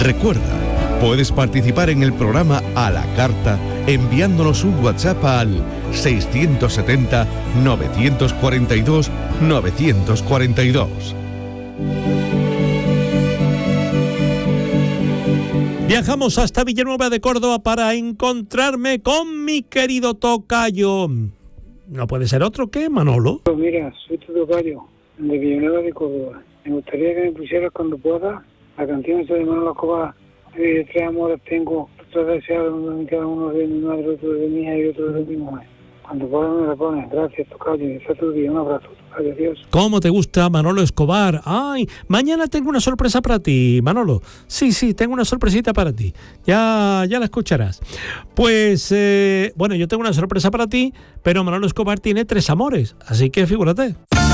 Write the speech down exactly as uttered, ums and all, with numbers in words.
Recuerda, puedes participar en el programa a la carta enviándonos un WhatsApp al seiscientos setenta, novecientos cuarenta y dos, novecientos cuarenta y dos. Viajamos hasta Villanueva de Córdoba para encontrarme con mi querido tocayo. No puede ser otro que Manolo. Mira, soy tu tocayo, de Villanueva de Córdoba. Me gustaría que me pusieras cuando puedas la canción esa de Manolo Escobar. Eh, tres amores tengo, tres deseados, uno cada uno de mi madre, otro de mi hija y otro de mi mujer. Cuando puedas me la pones. Gracias, tocayo. Está tu día. Un abrazo, tocayo. Adiós. ¿Cómo te gusta Manolo Escobar? Ay, mañana tengo una sorpresa para ti, Manolo. Sí, sí, tengo una sorpresita para ti. Ya, ya la escucharás. Pues, eh, bueno, yo tengo una sorpresa para ti, pero Manolo Escobar tiene tres amores, así que figúrate.